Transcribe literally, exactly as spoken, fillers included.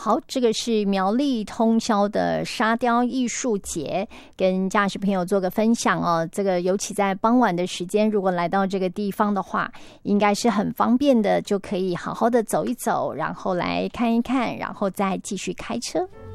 好，这个是苗栗通霄的沙雕艺术节，跟驾驶朋友做个分享哦。这个尤其在傍晚的时间，如果来到这个地方的话，应该是很方便的，就可以好好的走一走，然后来看一看，然后再继续开车。